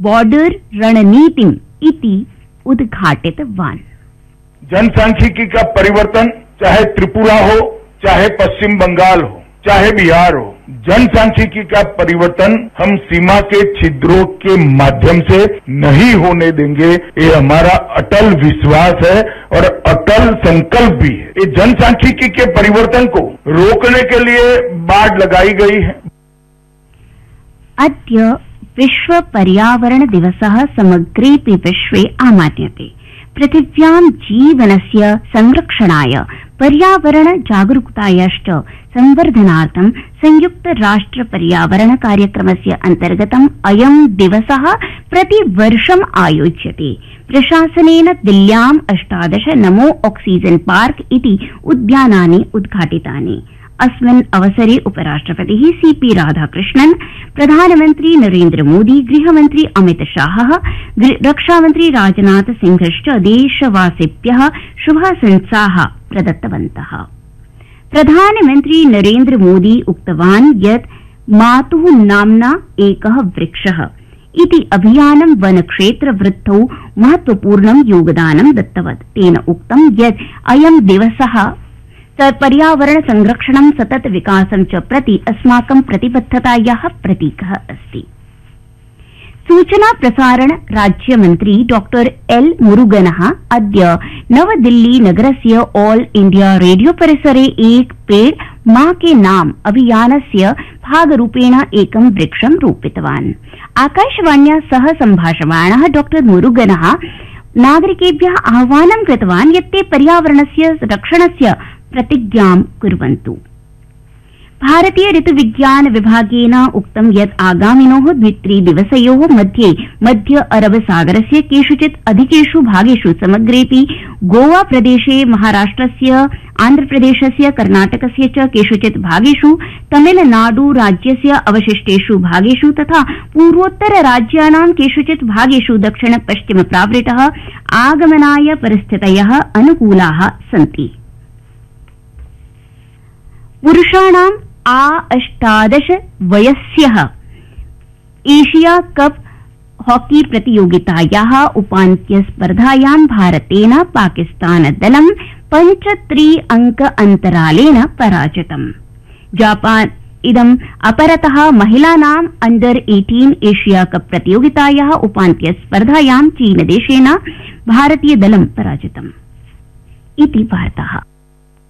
Border रणनीतिम् इति उद्घाटितवान्। जनसांख्यिकी का परिवर्तन चाहे त्रिपुरा हो, चाहे पश्चिम बंगाल हो, चाहे बिहार हो, जनसांख्यिकी का परिवर्तन हम सीमा के छिद्रों के माध्यम से नहीं होने देंगे। ये हमारा अटल विश्वास है और अटल संकल्प भी है। ये जनसांख्यिकी के परिवर्तन को रोकने के लिए बाड़ लगाई गई है। अद्य विश्व पर्यावरण दिवसः समग्रेऽपि विश्वे आमान्यते। पृथिव्यां जीवनस्य संरक्षणाय पर्यावरण जागरूकतायाश्च संवर्धनार्थं संयुक्त राष्ट्र पर्यावरण कार्यक्रमस्य अन्तर्गतम् अयं दिवसः प्रतिवर्षम् आयोज्यते। प्रशासनेन दिल्ल्यां 18 नमो ऑक्सीजन पार्क इति उद्यानानि उद्घाटितानि। अस्मिन् अवसरे उपराष्ट्रपतिः सीपी राधाकृष्णन्, प्रधानमन्त्री नरेन्द्र मोदी, गृहमन्त्री अमित शाहः, रक्षामन्त्री राजनाथ सिंहश्च देशवासिभ्यः शुभाशंसाः प्रदत्तवन्तः। प्रधानमन्त्री नरेन्द्र मोदी उक्तवान् यत् मातुः नाम्ना एकः वृक्षः इति अभियानं वनक्षेत्रवृद्धौ महत्वपूर्णं योगदानं दत्तवत्। तेन उक्तं यत् अयं दिवसः पर्यावरण संरक्षणं सतत विकासं च प्रति अस्माकं प्रतिबद्धतायाः प्रतीकः अस्ति। सूचना प्रसारण राज्यमन्त्री डॉक्टर एल मुरुगनः अद्य नवदिल्ली नगरस्य ऑल इंडिया रेडियो परिसरे एक पेड़ मां के नाम अभियानस्य भागरूपेण एकं वृक्षं रोपितवान्। आकाशवाण्या सह सम्भाषमाणः डॉक्टर मुरुगनः नागरिकेभ्यः आह्वानं कृतवान् यत् ते पर्यावरणस्य रक्षणस्य प्रतिज्ञां कुर्वन्तु। भारतीय ऋतुविज्ञान विभागेन उक्तं यत् आगामिनोः 2-3 दिवसयोः मध्ये मध्य अरब सागरस्य केषुचित् अधिकेषु भागेषु समग्रेऽपि गोवा प्रदेशे, महाराष्ट्रस्य, आन्ध्रप्रदेशस्य, कर्णाटकस्य च केषुचित् भागेषु, तमिलनाडु राज्यस्य अवशिष्टेषु भागेषु तथा पूर्वोत्तर राज्यानां केषुचित् भागेषु दक्षिण पश्चिम प्रावृतः आगमनाय परिस्थितयः अनुकूलाः सन्ति। पुरुषाणाम् A18 वयस्यः एशिया कप हॉकी प्रतियोगितायाः उपान्त्यस्पर्धायां भारतेन पाकिस्तानदलं 5-3 अंक अन्तरालेन पराजितम्। जापान इदम् अपरतः महिलानाम् अंडर 18 एशिया कप प्रतियोगितायाः उपान्त्यस्पर्धायां चीनदेशेन भारतीयदलं पराजितम्। इति वार्ताः।